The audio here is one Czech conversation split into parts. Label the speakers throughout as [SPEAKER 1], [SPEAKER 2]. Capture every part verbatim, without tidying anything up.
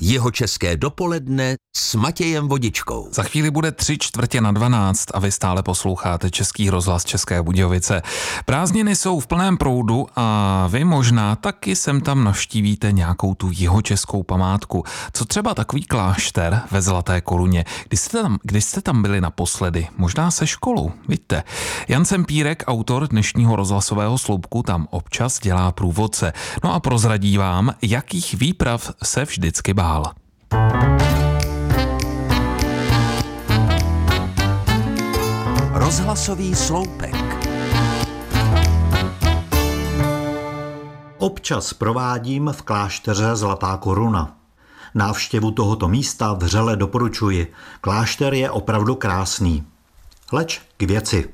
[SPEAKER 1] Jihočeské dopoledne s Matějem Vodičkou.
[SPEAKER 2] Za chvíli bude tři čtvrtě na dvanáct a vy stále posloucháte Český rozhlas České Budějovice. Prázdniny jsou v plném proudu a vy možná taky sem tam navštívíte nějakou tu jihočeskou památku. Co třeba takový klášter ve Zlaté Koruně? Kdy jste tam, kdy jste tam byli naposledy? Možná se školou, víte. Jan Sempírek, autor dnešního rozhlasového sloupku, tam občas dělá průvodce. No a prozradí vám, jakých výprav se vždycky bál.
[SPEAKER 1] Rozhlasový sloupek.
[SPEAKER 3] Občas provádím v klášteře Zlatá Koruna. Návštěvu tohoto místa vřele doporučuji. Klášter je opravdu krásný. Leč k věci.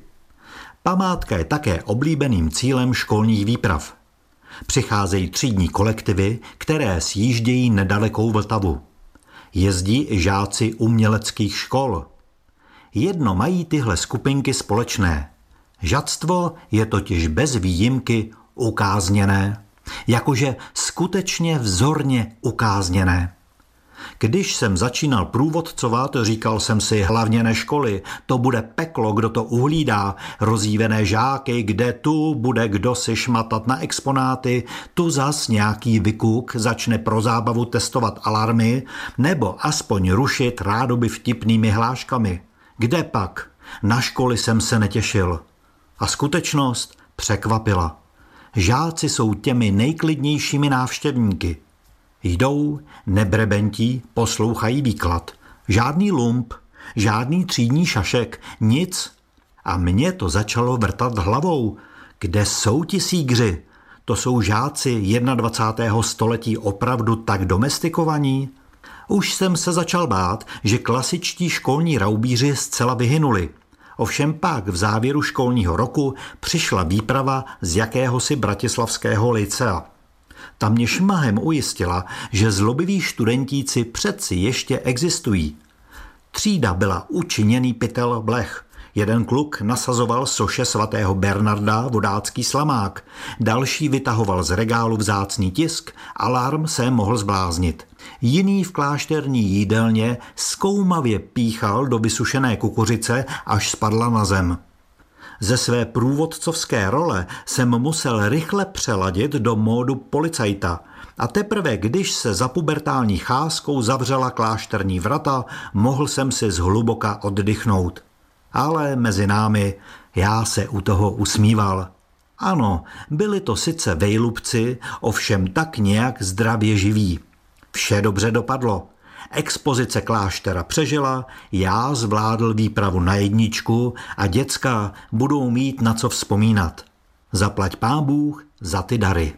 [SPEAKER 3] Památka je také oblíbeným cílem školních výprav. Přicházejí třídní kolektivy, které sjíždějí nedalekou Vltavu. Jezdí i žáci uměleckých škol. Jedno mají tyhle skupinky společné. Žactvo je totiž bez výjimky ukázněné. Jakože skutečně vzorně ukázněné. Když jsem začínal průvodcovat, říkal jsem si hlavně ne školy, to bude peklo, kdo to uhlídá, rozjívené žáky, kde tu bude kdo si šmatat na exponáty, tu zas nějaký vykuk začne pro zábavu testovat alarmy, nebo aspoň rušit rádoby vtipnými hláškami. Kde pak? Na školy jsem se netěšil. A skutečnost překvapila. Žáci jsou těmi nejklidnějšími návštěvníky. Jdou, nebrebentí, poslouchají výklad. Žádný lump, žádný třídní šašek, nic. A mě to začalo vrtat hlavou. Kde jsou ti sígři? To jsou žáci dvacátého prvního století opravdu tak domestikovaní? Už jsem se začal bát, že klasičtí školní raubíři zcela vyhynuli. Ovšem pak v závěru školního roku přišla výprava z jakéhosi bratislavského lycea. Ta mě šmahem ujistila, že zlobiví študentíci přeci ještě existují. Třída byla učiněný pytel blech. Jeden kluk nasazoval soše svatého Bernarda vodácký slamák, další vytahoval z regálu vzácný tisk, alarm se mohl zbláznit. Jiný v klášterní jídelně zkoumavě píchal do vysušené kukuřice, až spadla na zem. Ze své průvodcovské role jsem musel rychle přeladit do módu policajta a teprve když se za pubertální cházkou zavřela klášterní vrata, mohl jsem si zhluboka oddychnout. Ale mezi námi já se u toho usmíval. Ano, byli to sice vejlubci, ovšem tak nějak zdravě živí. Vše dobře dopadlo. Expozice kláštera přežila, já zvládl výpravu na jedničku a děcka budou mít na co vzpomínat. Zaplať Pán Bůh za ty dary.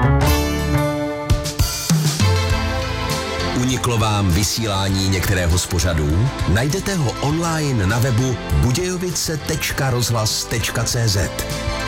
[SPEAKER 1] Uniklo vám vysílání některého z pořadů? Najdete ho online na webu budějovice tečka rozhlas tečka cé zet.